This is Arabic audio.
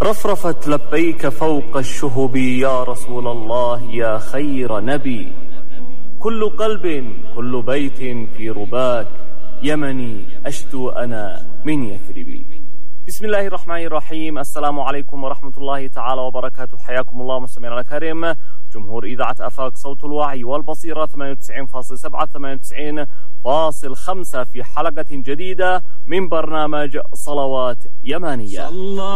رفرفت لبيك فوق الشهب يا رسول الله يا خير نبي. كل قلب كل بيت في رباك يمني أشدو أنا من يثربي. بسم الله الرحمن الرحيم. السلام عليكم ورحمة الله تعالى وبركاته. حياكم الله مستمعينا الكرام. جمهور إذاعة آفاق صوت الوعي والبصيرة 98.7 98.5 في حلقة جديدة من برنامج صلوات يمانية.